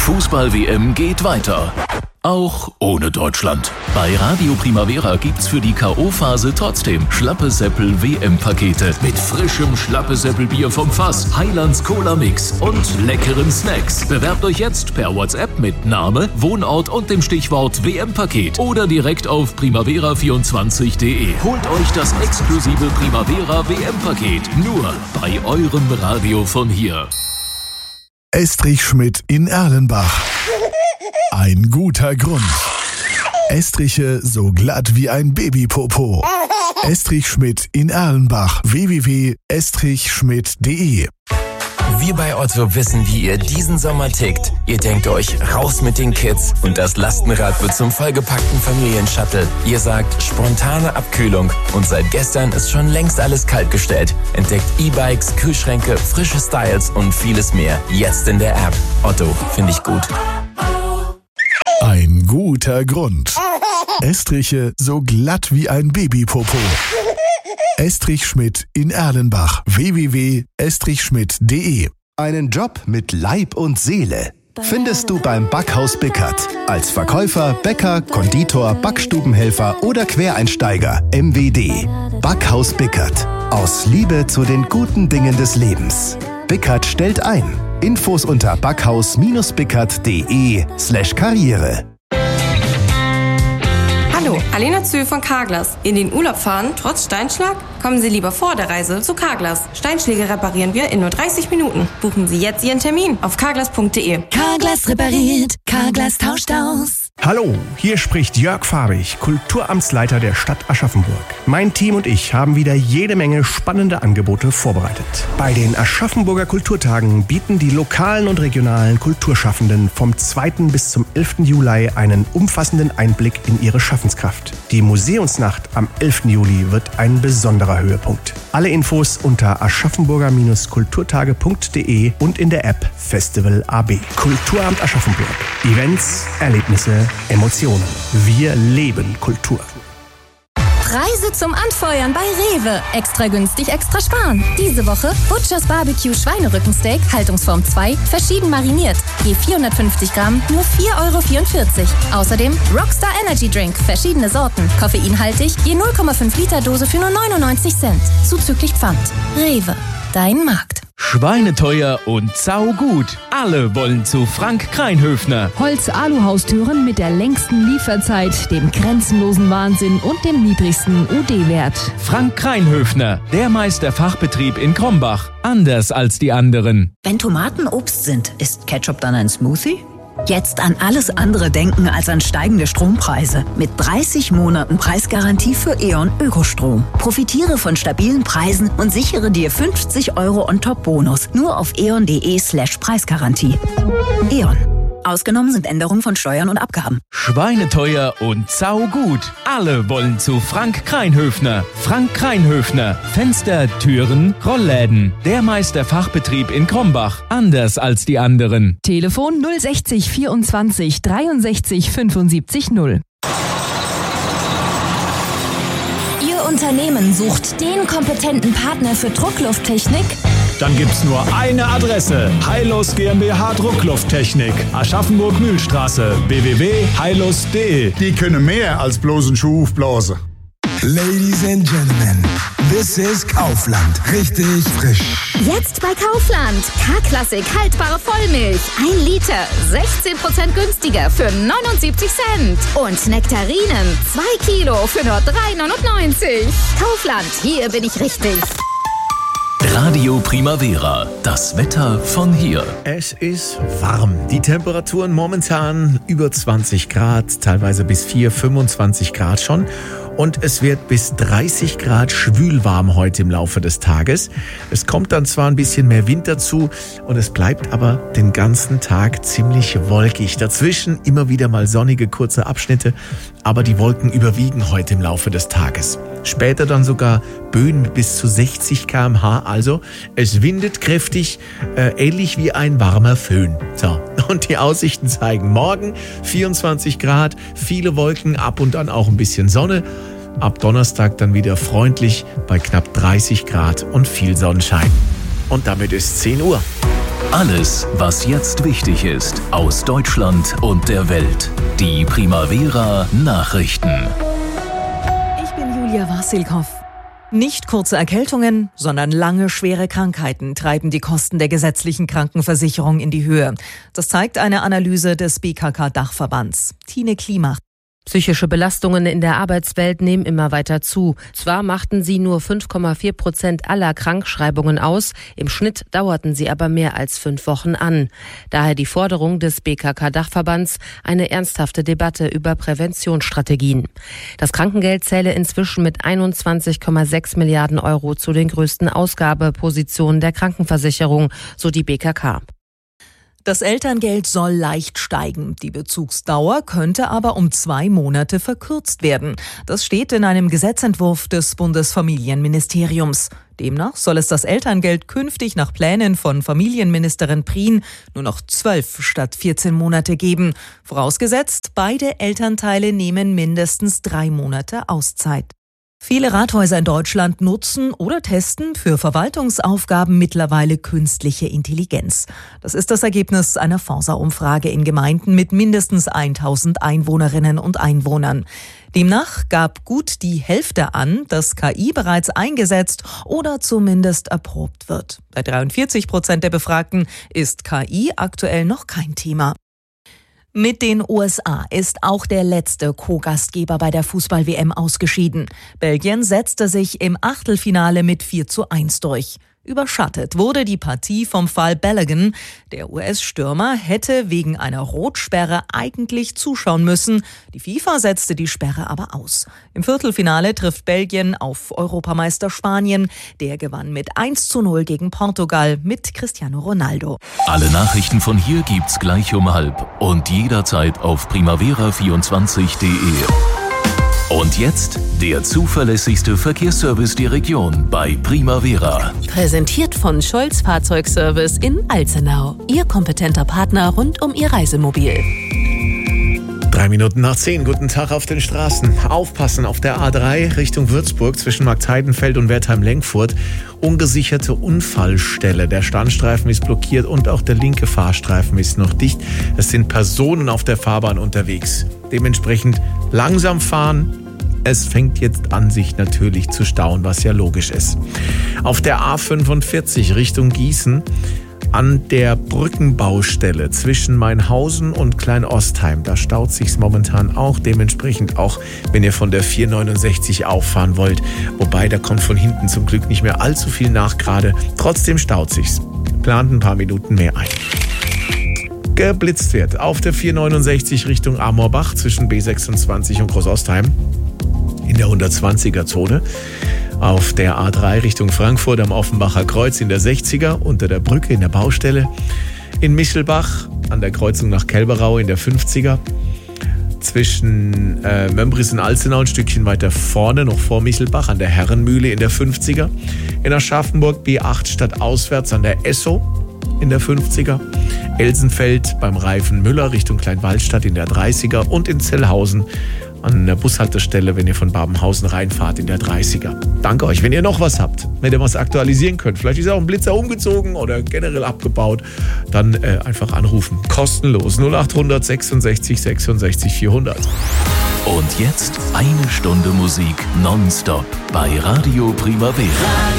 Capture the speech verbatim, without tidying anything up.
Fußball-W M geht weiter. Auch ohne Deutschland. Bei Radio Primavera gibt's für die K O-Phase trotzdem Schlappe-Seppel W M-Pakete mit frischem Schlappe-Seppel-Bier vom Fass, Heilands Cola-Mix und leckeren Snacks. Bewerbt euch jetzt per WhatsApp mit Name, Wohnort und dem Stichwort W M-Paket oder direkt auf primavera vierundzwanzig punkt de. Holt euch das exklusive Primavera W M-Paket nur bei eurem Radio von hier. Estrich Schmidt in Erlenbach. Ein guter Grund. Estriche so glatt wie ein Babypopo. Estrich Schmidt in Erlenbach. w w w punkt estrich schmidt punkt de. Wir bei Otto wissen, wie ihr diesen Sommer tickt. Ihr denkt euch, raus mit den Kids und das Lastenrad wird zum vollgepackten Familienshuttle. Ihr sagt, spontane Abkühlung und seit gestern ist schon längst alles kaltgestellt. Entdeckt E-Bikes, Kühlschränke, frische Styles und vieles mehr. Jetzt in der App. Otto, finde ich gut. Ein guter Grund. Estriche so glatt wie ein Babypopo. Estrich Schmidt in Erlenbach. w w w punkt estrich schmidt punkt de. Einen Job mit Leib und Seele findest du beim Backhaus Bickert. Als Verkäufer, Bäcker, Konditor, Backstubenhelfer oder Quereinsteiger. M W D. Backhaus Bickert. Aus Liebe zu den guten Dingen des Lebens. Bickert stellt ein. Infos unter backhaus-bickert.de slash Karriere. Hallo, Alena Zö von Carglass. In den Urlaub fahren, trotz Steinschlag? Kommen Sie lieber vor der Reise zu Carglass. Steinschläge reparieren wir in nur dreißig Minuten. Buchen Sie jetzt Ihren Termin auf carglass punkt de. Carglass repariert, Carglass tauscht aus. Hallo, hier spricht Jörg Farbig, Kulturamtsleiter der Stadt Aschaffenburg. Mein Team und ich haben wieder jede Menge spannende Angebote vorbereitet. Bei den Aschaffenburger Kulturtagen bieten die lokalen und regionalen Kulturschaffenden vom zweiten bis zum elften Juli einen umfassenden Einblick in ihre Schaffenskraft. Die Museumsnacht am elften Juli wird ein besonderer Höhepunkt. Alle Infos unter aschaffenburger kulturtage punkt de und in der App Festival A B. Kulturamt Aschaffenburg. Events, Erlebnisse, Emotionen. Wir leben Kultur. Preise zum Anfeuern bei Rewe. Extra günstig, extra sparen. Diese Woche Butchers Barbecue Schweinerückensteak, Haltungsform zwei, verschieden mariniert. Je vierhundertfünfzig Gramm, nur vier Euro vierundvierzig. Außerdem Rockstar Energy Drink, verschiedene Sorten. Koffeinhaltig, je null Komma fünf Liter Dose für nur neunundneunzig Cent. Zuzüglich Pfand. Rewe, dein Markt. Schweineteuer und saugut. Alle wollen zu Frank Kreinhöfner. Holz-Alu-Haustüren mit der längsten Lieferzeit, dem grenzenlosen Wahnsinn und dem niedrigsten U D-Wert. Frank Kreinhöfner, der Meisterfachbetrieb in Krombach. Anders als die anderen. Wenn Tomaten Obst sind, ist Ketchup dann ein Smoothie? Jetzt an alles andere denken als an steigende Strompreise. Mit dreißig Monaten Preisgarantie für E.ON Ökostrom. Profitiere von stabilen Preisen und sichere dir fünfzig Euro on-top-Bonus. Nur auf eon.de slash Preisgarantie. E.ON. Ausgenommen sind Änderungen von Steuern und Abgaben. Schweineteuer und saugut. Alle wollen zu Frank Kreinhöfner. Frank Kreinhöfner. Fenster, Türen, Rollläden. Der Meisterfachbetrieb in Krombach. Anders als die anderen. Telefon null sechzig vierundzwanzig dreiundsechzig fünfundsiebzig null. Ihr Unternehmen sucht den kompetenten Partner für Drucklufttechnik? Dann gibt's nur eine Adresse. Heilos GmbH Drucklufttechnik. Aschaffenburg-Mühlstraße. w w w punkt heilos punkt de. Die können mehr als bloßen Schuh aufblasen. Ladies and Gentlemen, this is Kaufland. Richtig frisch. Jetzt bei Kaufland. K-Klassik haltbare Vollmilch. Ein Liter. sechzehn Prozent günstiger für neunundsiebzig Cent. Und Nektarinen. zwei Kilo für nur drei neunundneunzig. Kaufland. Hier bin ich richtig. Radio Primavera, das Wetter von hier. Es ist warm. Die Temperaturen momentan über zwanzig Grad, teilweise bis vier, fünfundzwanzig Grad schon. Und es wird bis dreißig Grad schwülwarm heute im Laufe des Tages. Es kommt dann zwar ein bisschen mehr Wind dazu und es bleibt aber den ganzen Tag ziemlich wolkig. Dazwischen immer wieder mal sonnige kurze Abschnitte, aber die Wolken überwiegen heute im Laufe des Tages. Später dann sogar Böen mit bis zu sechzig Kilometer pro Stunde. Also es windet kräftig, äh, ähnlich wie ein warmer Föhn. So, und die Aussichten zeigen morgen vierundzwanzig Grad, viele Wolken, ab und an auch ein bisschen Sonne. Ab Donnerstag dann wieder freundlich bei knapp dreißig Grad und viel Sonnenschein. Und damit ist zehn Uhr. Alles, was jetzt wichtig ist, aus Deutschland und der Welt. Die Primavera Nachrichten. Ich bin Julia Wassilkow. Nicht kurze Erkältungen, sondern lange schwere Krankheiten treiben die Kosten der gesetzlichen Krankenversicherung in die Höhe. Das zeigt eine Analyse des B K K-Dachverbands. Tine Klimach. Psychische Belastungen in der Arbeitswelt nehmen immer weiter zu. Zwar machten sie nur fünf Komma vier Prozent aller Krankschreibungen aus, im Schnitt dauerten sie aber mehr als fünf Wochen an. Daher die Forderung des B K K-Dachverbands, eine ernsthafte Debatte über Präventionsstrategien. Das Krankengeld zähle inzwischen mit einundzwanzig Komma sechs Milliarden Euro zu den größten Ausgabepositionen der Krankenversicherung, so die B K K. Das Elterngeld soll leicht steigen. Die Bezugsdauer könnte aber um zwei Monate verkürzt werden. Das steht in einem Gesetzentwurf des Bundesfamilienministeriums. Demnach soll es das Elterngeld künftig nach Plänen von Familienministerin Prien nur noch zwölf statt vierzehn Monate geben. Vorausgesetzt, beide Elternteile nehmen mindestens drei Monate Auszeit. Viele Rathäuser in Deutschland nutzen oder testen für Verwaltungsaufgaben mittlerweile künstliche Intelligenz. Das ist das Ergebnis einer Forsa-Umfrage in Gemeinden mit mindestens tausend Einwohnerinnen und Einwohnern. Demnach gab gut die Hälfte an, dass K I bereits eingesetzt oder zumindest erprobt wird. Bei dreiundvierzig Prozent der Befragten ist K I aktuell noch kein Thema. Mit den U S A ist auch der letzte Co-Gastgeber bei der Fußball-W M ausgeschieden. Belgien setzte sich im Achtelfinale mit vier zu eins durch. Überschattet wurde die Partie vom Fall Balogun. Der U S-Stürmer hätte wegen einer Rotsperre eigentlich zuschauen müssen. Die FIFA setzte die Sperre aber aus. Im Viertelfinale trifft Belgien auf Europameister Spanien. Der gewann mit eins zu null gegen Portugal mit Cristiano Ronaldo. Alle Nachrichten von hier gibt's gleich um halb und jederzeit auf primavera vierundzwanzig punkt de. Und jetzt der zuverlässigste Verkehrsservice der Region bei Primavera. Präsentiert von Scholz Fahrzeugservice in Alzenau. Ihr kompetenter Partner rund um Ihr Reisemobil. Drei Minuten nach zehn. Guten Tag auf den Straßen. Aufpassen auf der A drei Richtung Würzburg zwischen Marktheidenfeld und Wertheim-Lenkfurt. Ungesicherte Unfallstelle. Der Standstreifen ist blockiert und auch der linke Fahrstreifen ist noch dicht. Es sind Personen auf der Fahrbahn unterwegs. Dementsprechend langsam fahren. Es fängt jetzt an, sich natürlich zu stauen, was ja logisch ist. Auf der A fünfundvierzig Richtung Gießen an der Brückenbaustelle zwischen Mainhausen und Kleinostheim, da staut sich's momentan auch, dementsprechend auch, wenn ihr von der vierhundertneunundsechzig auffahren wollt. Wobei, da kommt von hinten zum Glück nicht mehr allzu viel nach gerade. Trotzdem staut sich's. Plant ein paar Minuten mehr ein. Geblitzt wird auf der vierhundertneunundsechzig Richtung Amorbach zwischen B sechsundzwanzig und Großostheim in der hundertzwanziger Zone. Auf der A drei Richtung Frankfurt am Offenbacher Kreuz in der sechziger, unter der Brücke in der Baustelle. In Michelbach an der Kreuzung nach Kelberau in der fünfziger. Zwischen äh, Mömbris und Alzenau ein Stückchen weiter vorne, noch vor Michelbach, an der Herrenmühle in der fünfziger. In Aschaffenburg B acht stadtauswärts an der Esso in der fünfziger. Elsenfeld beim Reifen Müller Richtung Kleinwaldstadt in der dreißiger. Und in Zellhausen an der Bushaltestelle, wenn ihr von Babenhausen reinfahrt, in der dreißiger. Danke euch. Wenn ihr noch was habt, wenn ihr was aktualisieren könnt, vielleicht ist auch ein Blitzer umgezogen oder generell abgebaut, dann äh, einfach anrufen. Kostenlos. null achthundert sechsundsechzig sechsundsechzig vierhundert. Und jetzt eine Stunde Musik nonstop bei Radio Primavera.